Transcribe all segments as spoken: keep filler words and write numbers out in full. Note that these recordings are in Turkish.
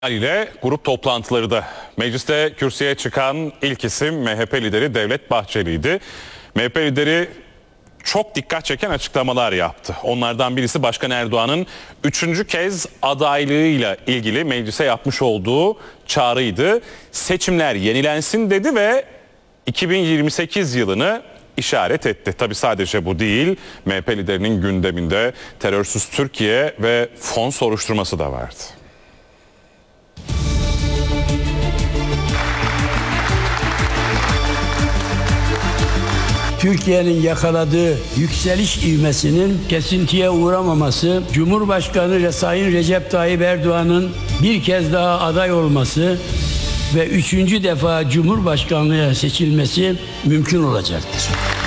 ile grup toplantıları da mecliste kürsüye çıkan ilk isim M H P lideri Devlet Bahçeli'ydi. M H P lideri çok dikkat çeken açıklamalar yaptı. Onlardan birisi Başkan Erdoğan'ın üçüncü kez adaylığıyla ilgili meclise yapmış olduğu çağrıydı. Seçimler yenilensin dedi ve iki bin yirmi sekiz yılını işaret etti. Tabii sadece bu değil, M H P liderinin gündeminde terörsüz Türkiye ve fon soruşturması da vardı. Türkiye'nin yakaladığı yükseliş ivmesinin kesintiye uğramaması, Cumhurbaşkanı Sayın Recep Tayyip Erdoğan'ın bir kez daha aday olması ve üçüncü defa Cumhurbaşkanlığına seçilmesi mümkün olacaktır.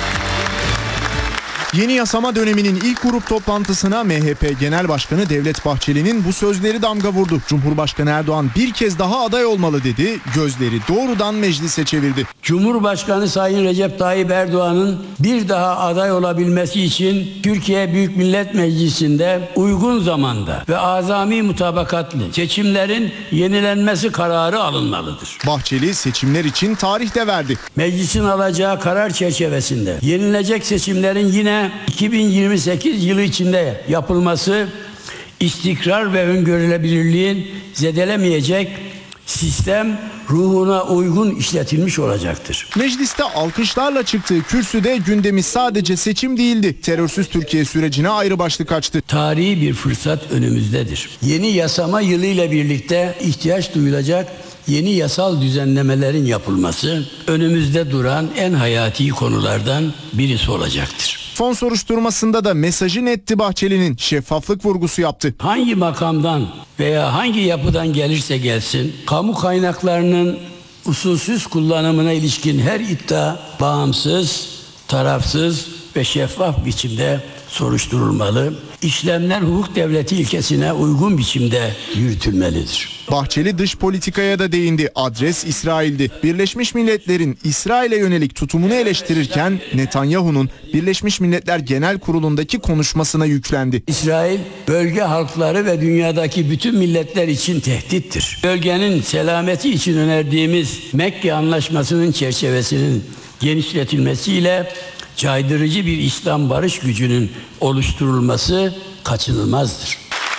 Yeni yasama döneminin ilk grup toplantısına M H P Genel Başkanı Devlet Bahçeli'nin bu sözleri damga vurdu. Cumhurbaşkanı Erdoğan bir kez daha aday olmalı dedi, gözleri doğrudan meclise çevirdi. Cumhurbaşkanı Sayın Recep Tayyip Erdoğan'ın bir daha aday olabilmesi için Türkiye Büyük Millet Meclisi'nde uygun zamanda ve azami mutabakatlı seçimlerin yenilenmesi kararı alınmalıdır. Bahçeli seçimler için tarih de verdi. Meclisin alacağı karar çerçevesinde yenilecek seçimlerin yine iki bin yirmi sekiz yılı içinde yapılması istikrar ve öngörülebilirliğin zedelemeyecek sistem ruhuna uygun işletilmiş olacaktır. Mecliste alkışlarla çıktığı kürsüde gündemi sadece seçim değildi. Terörsüz Türkiye sürecine ayrı başlık açtı. Tarihi bir fırsat önümüzdedir. Yeni yasama yılıyla birlikte ihtiyaç duyulacak yeni yasal düzenlemelerin yapılması önümüzde duran en hayati konulardan birisi olacaktır. Fon soruşturmasında da mesajı netti Bahçeli'nin, şeffaflık vurgusu yaptı. Hangi makamdan veya hangi yapıdan gelirse gelsin, kamu kaynaklarının usulsüz kullanımına ilişkin her iddia bağımsız, tarafsız ve şeffaf biçimde soruşturulmalı. İşlemler hukuk devleti ilkesine uygun biçimde yürütülmelidir. Bahçeli dış politikaya da değindi. Adres İsrail'di. Birleşmiş Milletler'in İsrail'e yönelik tutumunu eleştirirken Netanyahu'nun Birleşmiş Milletler Genel Kurulu'ndaki konuşmasına yüklendi. İsrail bölge halkları ve dünyadaki bütün milletler için tehdittir. Bölgenin selameti için önerdiğimiz Mekke Anlaşması'nın çerçevesinin genişletilmesiyle caydırıcı bir İslam barış gücünün oluşturulması kaçınılmazdır.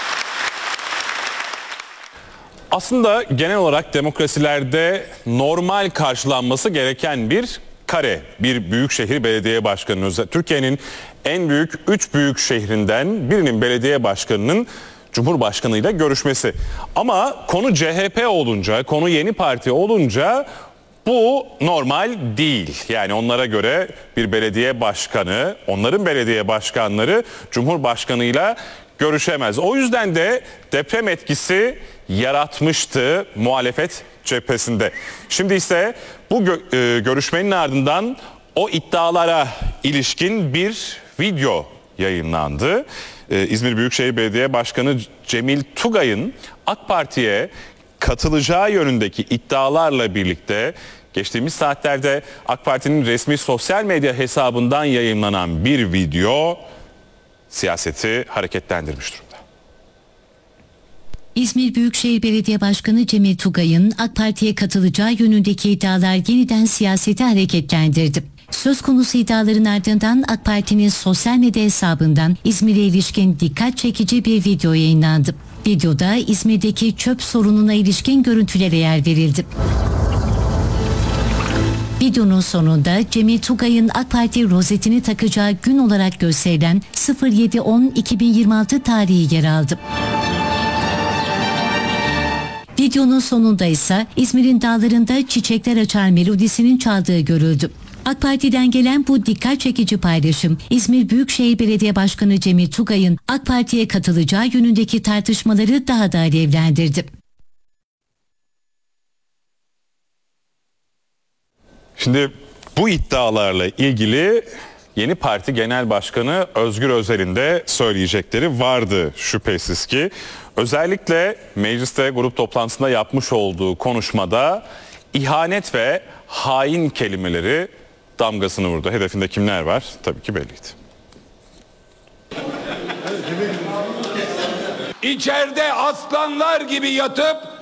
Aslında genel olarak demokrasilerde normal karşılanması gereken bir kare, bir büyükşehir belediye başkanının, Türkiye'nin en büyük üç büyük şehrinden birinin belediye başkanının Cumhurbaşkanıyla görüşmesi. Ama konu C H P olunca, konu Yeni Parti olunca bu normal değil. Yani onlara göre bir belediye başkanı, onların belediye başkanları Cumhurbaşkanıyla görüşemez. O yüzden de deprem etkisi yaratmıştı muhalefet cephesinde. Şimdi ise bu gö- e, görüşmenin ardından o iddialara ilişkin bir video yayınlandı. Ee, İzmir Büyükşehir Belediye Başkanı Cemil Tugay'ın AK Parti'ye katılacağı yönündeki iddialarla birlikte geçtiğimiz saatlerde AK Parti'nin resmi sosyal medya hesabından yayınlanan bir video siyaseti hareketlendirmiş durumda. İzmir Büyükşehir Belediye Başkanı Cemil Tugay'ın AK Parti'ye katılacağı yönündeki iddialar yeniden siyaseti hareketlendirdi. Söz konusu iddiaların ardından AK Parti'nin sosyal medya hesabından İzmir'e ilişkin dikkat çekici bir video yayınlandı. Videoda İzmir'deki çöp sorununa ilişkin görüntülere yer verildi. Videonun sonunda Cemil Tugay'ın AK Parti rozetini takacağı gün olarak gösterilen sıfır yedi on iki bin yirmi altı tarihi yer aldı. Videonun sonunda ise İzmir'in dağlarında çiçekler açar melodisinin çaldığı görüldü. AK Parti'den gelen bu dikkat çekici paylaşım İzmir Büyükşehir Belediye Başkanı Cemil Tugay'ın AK Parti'ye katılacağı yönündeki tartışmaları daha da alevlendirdi. Şimdi bu iddialarla ilgili Yeni Parti Genel Başkanı Özgür Özel'in de söyleyecekleri vardı şüphesiz ki. Özellikle mecliste grup toplantısında yapmış olduğu konuşmada ihanet ve hain kelimeleri damgasını vurdu. Hedefinde kimler var? Tabii ki belliydi. İçeride aslanlar gibi yatıp